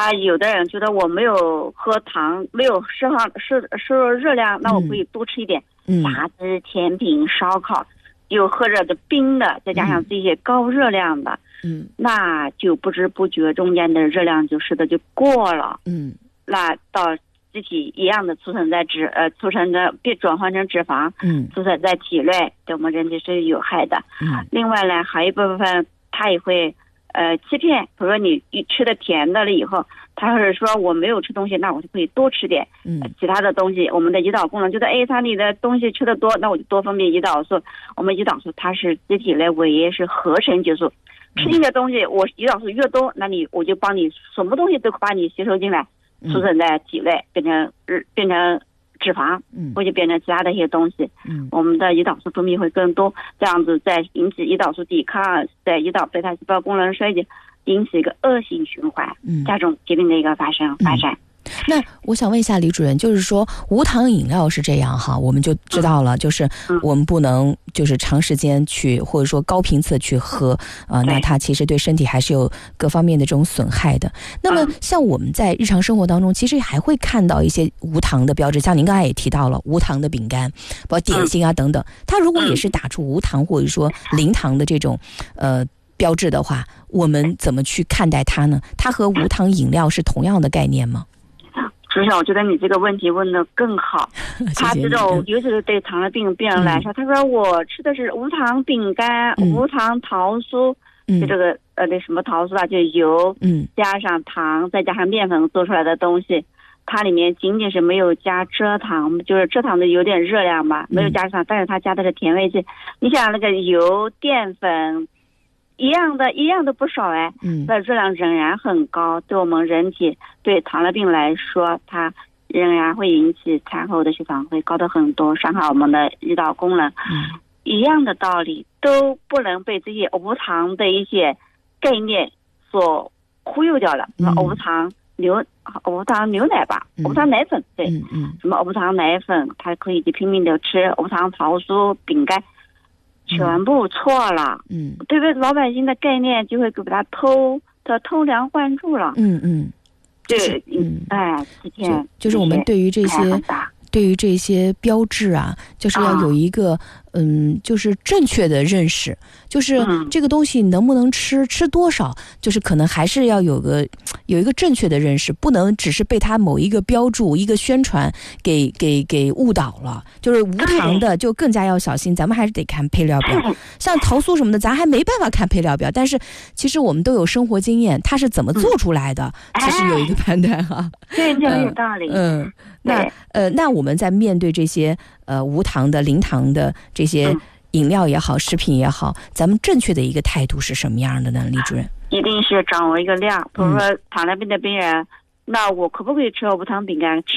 他有的人觉得我没有喝糖，没有摄入热量，那我可以多吃一点炸鸡、甜品、烧烤，有喝着的冰的，再加上这些高热量的，那就不知不觉中间的热量就过了，那到机体一样的储存在转换成脂肪，储存在体内，对我们人体是有害的。另外呢，还有一部分它也会欺骗，比如说你吃的甜的了以后，他会说我没有吃东西，那我就可以多吃点其他的东西。我们的胰岛功能觉得，它你的东西吃的多，那我就多分泌胰岛素。我们胰岛素它是机体内唯一是合成激素，吃进的东西我胰岛素越多，那我就帮你什么东西都把你吸收进来，储存在体内，变成脂肪，或者变成其他的一些东西，我们的胰岛素分泌会更多，这样子再引起胰岛素抵抗，在胰岛贝塔细胞功能衰竭，引起一个恶性循环，加重疾病的一个发展。 那我想问一下李主任，就是说无糖饮料是这样哈，我们就知道了，就是我们不能就是长时间去或者说高频次去喝那它其实对身体还是有各方面的这种损害的。那么像我们在日常生活当中其实还会看到一些无糖的标志，像您刚才也提到了无糖的饼干包括点心啊等等，它如果也是打出无糖或者说零糖的这种标志的话，我们怎么去看待它呢？它和无糖饮料是同样的概念吗？ 实际上我觉得你这个问题问得更好。他这种尤其是对糖尿病病人来说，他说我吃的是无糖饼干、无糖桃酥，就这个那什么桃酥啊，就油加上糖再加上面粉做出来的东西，它里面仅仅是没有加蔗糖，就是蔗糖的有点热量嘛，没有加上，但是它加的是甜味剂。你想那个油淀粉一样的不少那热量仍然很高，对我们人体对糖尿病来说，它仍然会引起餐后的血糖会高得很多，伤害我们的胰岛功能。一样的道理，都不能被这些无糖的一些概念所忽悠掉了。无糖牛奶吧，无糖奶粉，对，什么无糖奶粉，它可以去拼命的吃，无糖桃酥、饼干。全部错了，对不对？老百姓的概念就会给他偷梁换柱了，对， 就是我们对于这些标志啊，就是要有一个就是正确的认识，就是这个东西能不能吃多少，就是可能还是要有一个正确的认识，不能只是被它某一个标注一个宣传给误导了。就是无糖的就更加要小心，咱们还是得看配料表。像桃酥什么的咱还没办法看配料表，但是其实我们都有生活经验，它是怎么做出来的，其实有一个判断哈。 对，这有道理。 那我们在面对这些无糖的、零糖的这些饮料也好、食品也好，咱们正确的一个态度是什么样的呢？李主任， 一定是掌握一个量，比如说糖尿病的病人，那我可不可以吃无糖饼干？